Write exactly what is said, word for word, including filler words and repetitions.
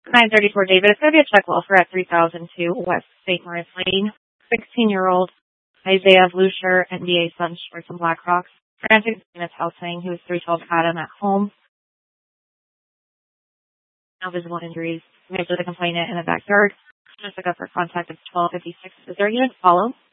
nine thirty-four David. It's going to be a check welfare at three thousand two West Saint Maurice Lane. sixteen-year-old Isaiah Blucher, N B A Sun Shorts and Blackhawks. Frantic in his house saying he was three twelve Adam at home. No visible injuries. We have the complainant in the backyard. Just look up for contact of twelve fifty-six. Is there a unit to follow?